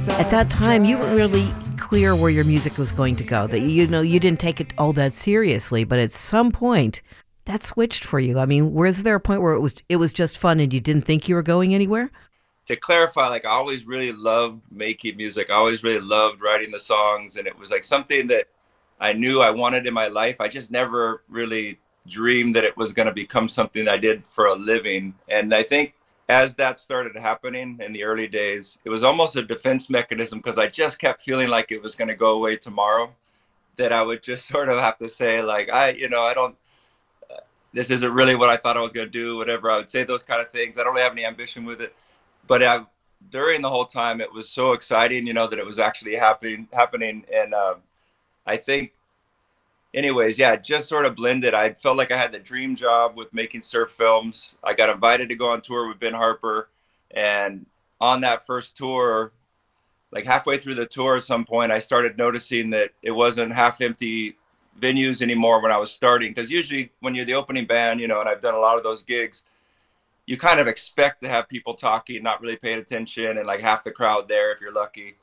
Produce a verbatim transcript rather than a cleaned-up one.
At that time, you were really clear where your music was going to go. That you know you didn't take it all that seriously, but at some point, that switched for you. I mean, was there a point where it was it was just fun and you didn't think you were going anywhere? To clarify, like I always really loved making music. I always really loved writing the songs, and it was like something that I knew I wanted in my life. I just never really dreamed that it was going to become something I did for a living. And I think as that started happening in the early days, it was almost a defense mechanism because I just kept feeling like it was going to go away tomorrow. That I would just sort of have to say, like, I, you know, I don't, this isn't really what I thought I was going to do, whatever. I would say those kind of things. I don't really have any ambition with it. But I, during the whole time, it was so exciting, you know, that it was actually happening, happening. And uh, I think, anyways, yeah, it just sort of blended. I felt like I had the dream job with making surf films. I got invited to go on tour with Ben Harper. And on that first tour, like halfway through the tour at some point, I started noticing that it wasn't half empty venues anymore when I was starting. Because usually when you're the opening band, you know, and I've done a lot of those gigs, you kind of expect to have people talking, not really paying attention, and like half the crowd there if you're lucky.